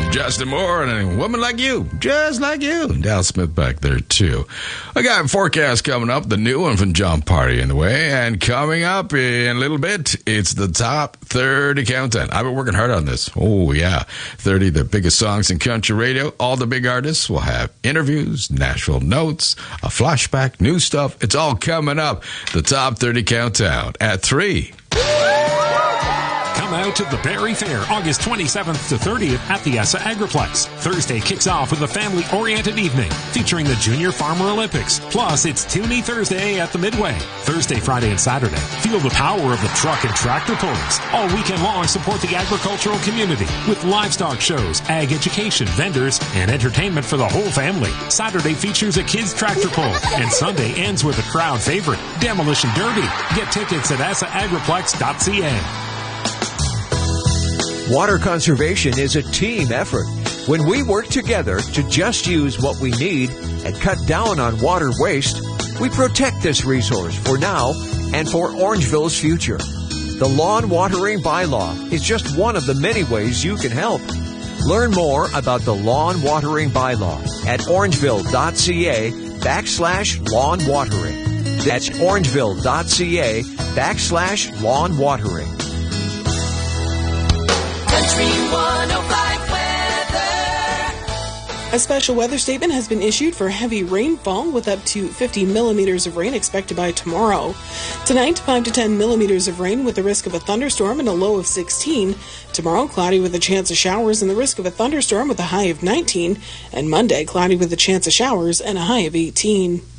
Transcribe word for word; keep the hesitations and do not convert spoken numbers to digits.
Justin Moore and a woman like you, just like you. And Dal Smith back there, too. I got a forecast coming up, the new one from John Party in the way. And coming up in a little bit, it's the top thirty countdown. I've been working hard on this. Oh, yeah. thirty of the biggest songs in country radio. All the big artists will have interviews, Nashville notes, a flashback, new stuff. It's all coming up. The top thirty countdown at three. Come out to the Berry Fair, August twenty-seventh to thirtieth at the Essa Agriplex. Thursday kicks off with a family-oriented evening featuring the Junior Farmer Olympics. Plus, it's Toonie Thursday at the Midway. Thursday, Friday, and Saturday. Feel the power of the truck and tractor pulls. All weekend long, support the agricultural community with livestock shows, ag education, vendors, and entertainment for the whole family. Saturday features a kids tractor pull, and Sunday ends with a crowd favorite, Demolition Derby. Get tickets at essa agriplex dot c a. Water conservation is a team effort. When we work together to just use what we need and cut down on water waste, we protect this resource for now and for Orangeville's future. The Lawn Watering Bylaw is just one of the many ways you can help. Learn more about the Lawn Watering Bylaw at orangeville.ca backslash lawn watering. That's orangeville.ca backslash lawn watering. A special weather statement has been issued for heavy rainfall with up to fifty millimeters of rain expected by tomorrow. Tonight, five to ten millimeters of rain with the risk of a thunderstorm and a low of sixteen. Tomorrow, cloudy with a chance of showers and the risk of a thunderstorm with a high of nineteen. And Monday, cloudy with a chance of showers and a high of eighteen.